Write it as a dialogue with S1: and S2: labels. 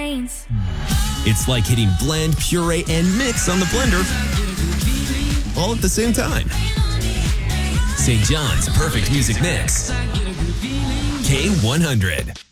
S1: brains.
S2: It's like hitting blend, puree, and mix on the blender all at the same time. St. John's Perfect Music Mix. K100.